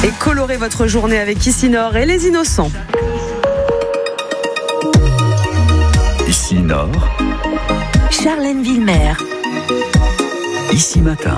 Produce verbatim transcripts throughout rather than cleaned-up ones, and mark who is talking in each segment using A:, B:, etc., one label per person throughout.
A: Et colorez votre journée avec Ici Nord et les Innocents.
B: Ici Nord,
C: Charlène Villemer.
B: Ici Matin.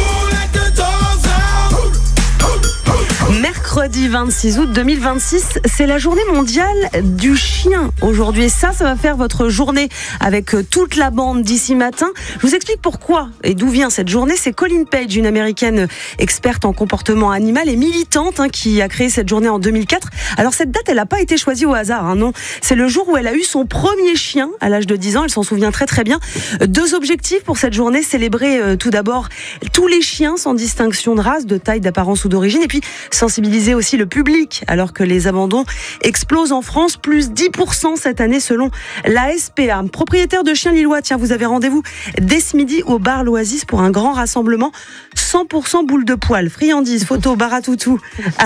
A: Mercredi vingt-six août deux mille vingt-six, c'est la journée mondiale du chien aujourd'hui. Et ça, ça va faire votre journée avec toute la bande d'Ici Matin. Je vous explique pourquoi et d'où vient cette journée. C'est Colin Page, une américaine experte en comportement animal et militante, hein, qui a créé cette journée en deux mille quatre. Alors cette date, elle n'a pas été choisie au hasard, hein, non. C'est le jour où elle a eu son premier chien à l'âge de dix ans. Elle s'en souvient très très bien. Deux objectifs pour cette journée: célébrer euh, tout d'abord tous les chiens sans distinction de race, de taille, d'apparence ou d'origine, et puis sensibiliser aussi le public, alors que les abandons explosent en France, plus dix pour cent cette année selon la S P A. Propriétaire de chiens lillois, tiens, vous avez rendez-vous dès ce midi au bar L'Oasis pour un grand rassemblement. cent pour cent boules de poils, friandises, photos, bar à toutou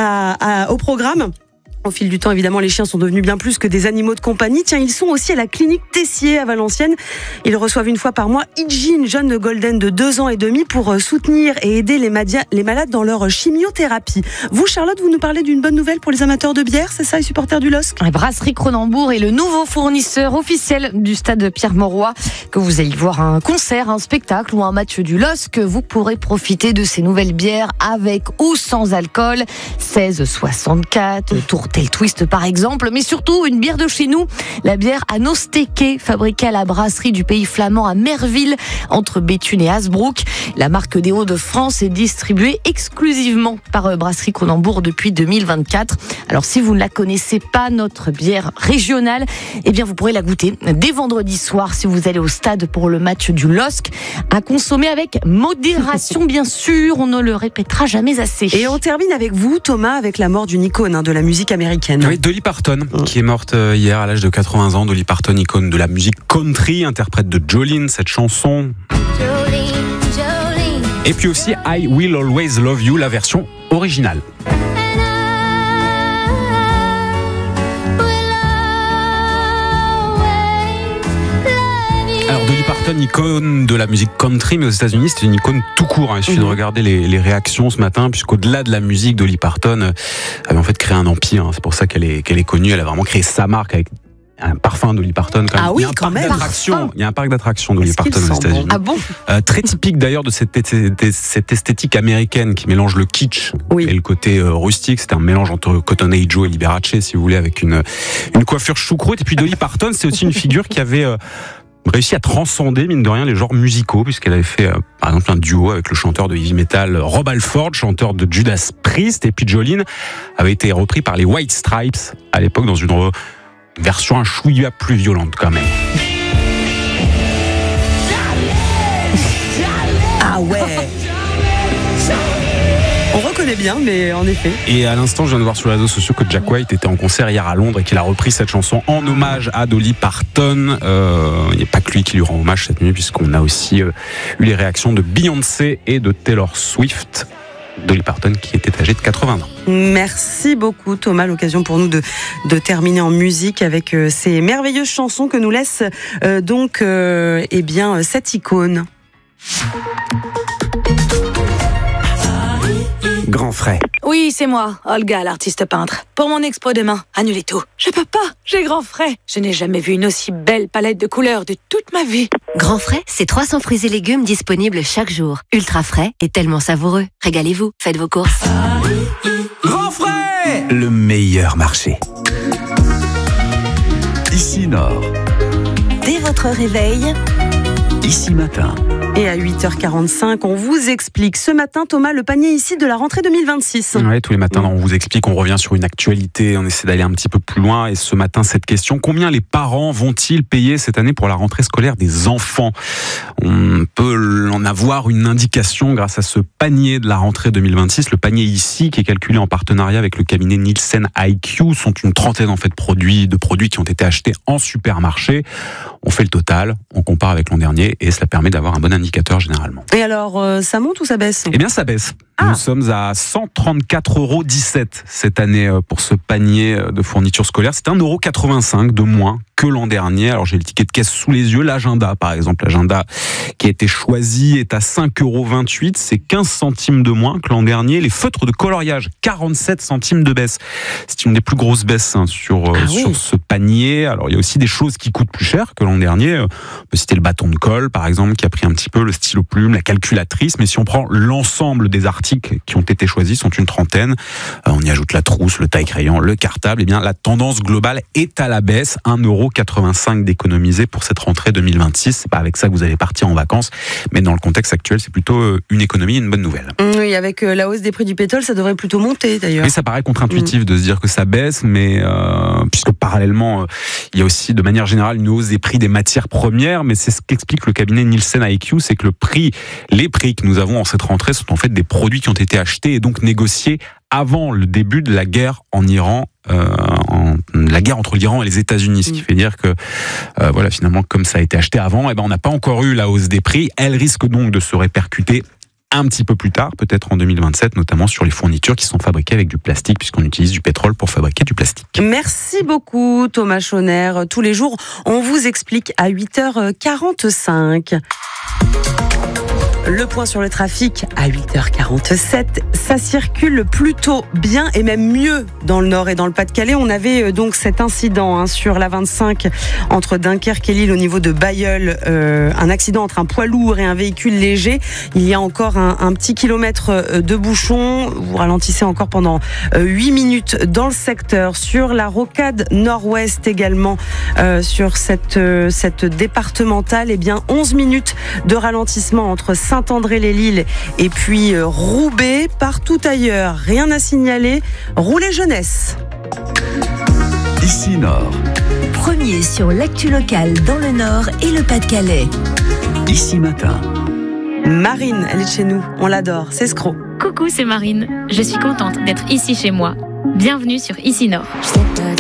A: à, à, au programme. Au fil du temps, évidemment, les chiens sont devenus bien plus que des animaux de compagnie. Tiens, ils sont aussi à la clinique Tessier à Valenciennes. Ils reçoivent une fois par mois Idji, une jeune golden de deux ans et demi, pour soutenir et aider les, madia- les malades dans leur chimiothérapie. Vous, Charlotte, vous nous parlez d'une bonne nouvelle pour les amateurs de bière, c'est ça, les supporters du L O S C?
D: La Brasserie Cronenbourg est le nouveau fournisseur officiel du stade Pierre-Mauroy. Que vous allez voir un concert, un spectacle ou un match du L O S C, vous pourrez profiter de ces nouvelles bières avec ou sans alcool. seize soixante-quatre, Tourtel Twist par exemple, mais surtout une bière de chez nous, la bière Anosteke, fabriquée à la brasserie du Pays Flamand à Merville, entre Béthune et Hasbrook. La marque des Hauts-de-France est distribuée exclusivement par Brasserie Cronenbourg depuis deux mille vingt-quatre. Alors si vous ne la connaissez pas, notre bière régionale, eh bien vous pourrez la goûter dès vendredi soir si vous allez au stade pour le match du L O S C. À consommer avec modération bien sûr, on ne le répétera jamais assez.
A: Et on termine avec vous, Thomas, avec la mort d'une icône, hein, de la musique américaine.
E: Oui, Dolly Parton, mmh. qui est morte hier à l'âge de quatre-vingts ans. Dolly Parton, icône de la musique country, interprète de Jolene, cette chanson. Jolene, Jolene. Et puis aussi I Will Always Love You, la version originale. Alors Dolly Parton, icône de la musique country, mais aux États-Unis c'est une icône tout court, hein. Il suffit mmh. de regarder les, les réactions ce matin, puisqu'au-delà de la musique, Dolly Parton avait en fait créé un empire, hein. C'est pour ça qu'elle est, qu'elle est connue. Elle a vraiment créé sa marque avec un parfum Dolly Parton. Quand même.
A: Ah oui,
E: il y a un
A: quand
E: parc
A: même.
E: d'attractions. Il y a un parc d'attractions Dolly Parton aux États-Unis.
A: Bon. Ah bon
E: euh, Très typique d'ailleurs de cette, cette esthétique américaine qui mélange le kitsch oui. et le côté euh, rustique. C'était un mélange entre Cotton Eye Joe et Liberace, si vous voulez, avec une, une coiffure choucroute. Et puis Dolly Parton, c'est aussi une figure qui avait euh, réussi à transcender, mine de rien, les genres musicaux, puisqu'elle avait fait, euh, par exemple, un duo avec le chanteur de heavy metal Rob Halford, chanteur de Judas Priest, et puis Jolene avait été repris par les White Stripes à l'époque dans une re- version un chouïa plus violente quand même.
A: Ah ouais. On reconnaît bien, mais en effet.
E: Et à l'instant, je viens de voir sur les réseaux sociaux que Jack White était en concert hier à Londres et qu'il a repris cette chanson en hommage à Dolly Parton. Euh, il n'y a pas que lui qui lui rend hommage cette nuit, puisqu'on a aussi euh, eu les réactions de Beyoncé et de Taylor Swift. Dolly Parton qui était âgée de quatre-vingts ans.
A: Merci beaucoup Thomas, l'occasion pour nous de, de terminer en musique avec euh, ces merveilleuses chansons que nous laisse euh, donc euh, eh bien, cette icône.
B: Grand frais.
C: Oui, c'est moi, Olga, l'artiste peintre. Pour mon expo demain, annulez tout. Je peux pas, j'ai grand frais. Je n'ai jamais vu une aussi belle palette de couleurs de toute ma vie.
F: Grand frais, c'est trois cents fruits et légumes disponibles chaque jour. Ultra frais et tellement savoureux. Régalez-vous, faites vos courses.
B: Grand frais, le meilleur marché. Ici Nord.
C: Dès votre réveil,
B: Ici Matin.
A: Et à huit heures quarante-cinq, on vous explique ce matin, Thomas, le panier ici de la rentrée deux mille vingt-six.
E: Oui, tous les matins, on vous explique, on revient sur une actualité, on essaie d'aller un petit peu plus loin. Et ce matin, cette question, combien les parents vont-ils payer cette année pour la rentrée scolaire des enfants ? On peut en avoir une indication grâce à ce panier de la rentrée deux mille vingt-six. Le panier ici, qui est calculé en partenariat avec le cabinet Nielsen I Q, sont une trentaine en fait, de produits, de produits qui ont été achetés en supermarché. On fait le total, on compare avec l'an dernier et cela permet d'avoir un bon indicateur généralement.
A: Et alors, euh, ça monte ou ça baisse ?
E: Eh bien, ça baisse. Nous sommes à cent trente-quatre euros dix-sept cette année pour ce panier de fournitures scolaires. C'est un euro quatre-vingt-cinq de moins que l'an dernier. Alors j'ai le ticket de caisse sous les yeux. L'agenda, par exemple, l'agenda qui a été choisi est à cinq euros vingt-huit. C'est quinze centimes de moins que l'an dernier. Les feutres de coloriage, quarante-sept centimes de baisse. C'est une des plus grosses baisses hein, sur, ah sur oui. ce panier. Alors il y a aussi des choses qui coûtent plus cher que l'an dernier. On peut citer le bâton de colle, par exemple, qui a pris un petit peu, le stylo plume, la calculatrice. Mais si on prend l'ensemble des articles qui ont été choisis, sont une trentaine. Euh, on y ajoute la trousse, le taille-crayon, le cartable. Eh bien, la tendance globale est à la baisse. un euro quatre-vingt-cinq d'économiser pour cette rentrée deux mille vingt-six. C'est pas avec ça que vous allez partir en vacances, mais dans le contexte actuel, c'est plutôt une économie, une bonne nouvelle.
A: Oui, avec la hausse des prix du pétrole, ça devrait plutôt monter d'ailleurs.
E: Oui, ça paraît contre-intuitif mmh. de se dire que ça baisse, mais euh, puisque parallèlement, euh, il y a aussi de manière générale une hausse des prix des matières premières, mais c'est ce qu'explique le cabinet Nielsen I Q, c'est que le prix, les prix que nous avons en cette rentrée sont en fait des produits qui ont été achetés et donc négociés avant le début de la guerre en Iran, euh, en, la guerre entre l'Iran et les États-Unis, ce qui fait dire que, euh, voilà, finalement, comme ça a été acheté avant, eh ben, on n'a pas encore eu la hausse des prix. Elle risque donc de se répercuter un petit peu plus tard, peut-être en deux mille vingt-sept, notamment sur les fournitures qui sont fabriquées avec du plastique, puisqu'on utilise du pétrole pour fabriquer du plastique.
A: Merci beaucoup, Thomas Chauner. Tous les jours, on vous explique à huit heures quarante-cinq. Le point sur le trafic à huit heures quarante-sept. Ça circule plutôt bien et même mieux dans le Nord et dans le Pas-de-Calais. On avait donc cet incident hein, sur la vingt-cinq entre Dunkerque et Lille au niveau de Bailleul. Euh, un accident entre un poids lourd et un véhicule léger. Il y a encore un, un petit kilomètre de bouchon. Vous ralentissez encore pendant huit minutes dans le secteur. Sur la rocade nord-ouest également, euh, sur cette, euh, cette départementale, eh bien onze minutes de ralentissement entre Saint-André-les-Lilles et puis euh, Roubaix. Partout ailleurs, rien à signaler. Roulez jeunesse.
B: Ici Nord.
G: Premier sur l'actu locale dans le Nord et le Pas-de-Calais.
B: Ici Matin.
A: Marine, elle est chez nous. On l'adore. C'est Scro.
H: Coucou, c'est Marine. Je suis contente d'être ici chez moi. Bienvenue sur Ici Nord.